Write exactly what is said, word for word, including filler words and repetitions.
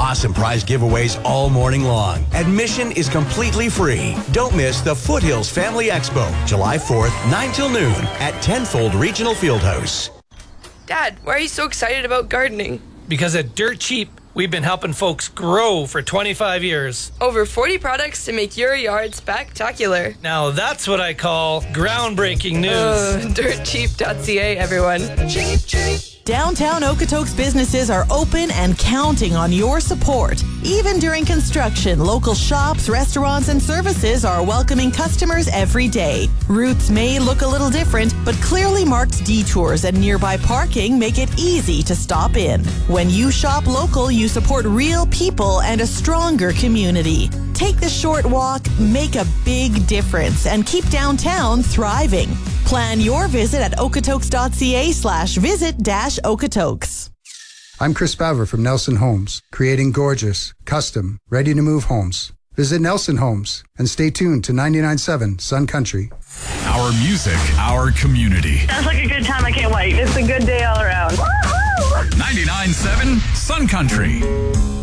awesome prize giveaways all morning long. Admission is completely free. Don't miss the Foothills Family Expo, July fourth, nine till noon at Tenfold Regional Fieldhouse. Dad, why are you so excited about gardening? Because at Dirt Cheap, we've been helping folks grow for twenty-five years. Over forty products to make your yard spectacular. Now that's what I call groundbreaking news. Uh, dirt cheap dot c a, everyone. Cheap, cheap. Downtown Okotoks businesses are open and counting on your support. Even during construction, local shops, restaurants, and services are welcoming customers every day. Routes may look a little different, but clearly marked detours and nearby parking make it easy to stop in. When you shop local, you support real people and a stronger community. Take the short walk, make a big difference, and keep downtown thriving. Plan your visit at okotoks.ca slash visit dash Okotoks. I'm Chris Baver from Nelson Homes, creating gorgeous, custom, ready-to-move homes. Visit Nelson Homes and stay tuned to ninety-nine point seven Sun Country. Our music, our community. Sounds like a good time. I can't wait. It's a good day all around. ninety-nine point seven Sun Country.